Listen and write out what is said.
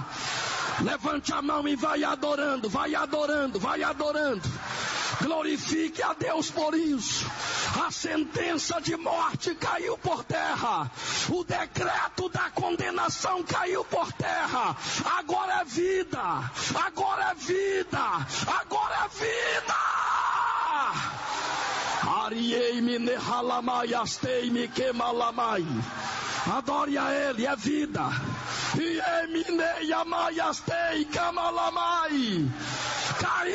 Levante a mão e vai adorando, vai adorando, vai adorando. Glorifique a Deus por isso. A sentença de morte caiu por terra. O decreto da condenação caiu por terra. Agora é vida. Agora é vida. Agora é vida. Ariei-me nehalamai astei-me quemalamai. Adore a Ele, é vida. Iemine yamai astei kamalamai.